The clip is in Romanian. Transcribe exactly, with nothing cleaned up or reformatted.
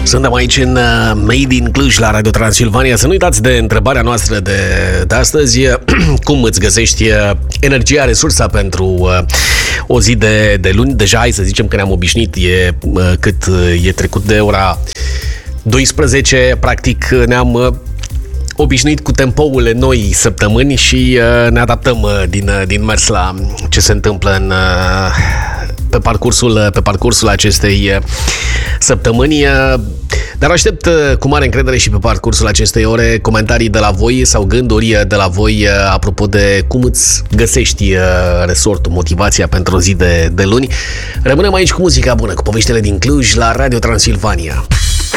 Suntem aici în Made in Cluj la Radio Transilvania. Să nu uitați de întrebarea noastră de, de astăzi. Cum îți găsești energia, resursa pentru o zi de, de luni? Deja hai să zicem că ne-am obișnuit. E, cât e trecut de ora douăsprezece. Practic ne-am obișnuit cu tempoul noi săptămâni și ne adaptăm din, din mers la ce se întâmplă în, pe, parcursul, pe parcursul acestei săptămâni. Dar aștept cu mare încredere și pe parcursul acestei ore comentarii de la voi sau gânduri de la voi apropo de cum îți găsești resortul, motivația pentru o zi de, de luni. Rămânem aici cu muzica bună, cu poveștile din Cluj la Radio Transilvania.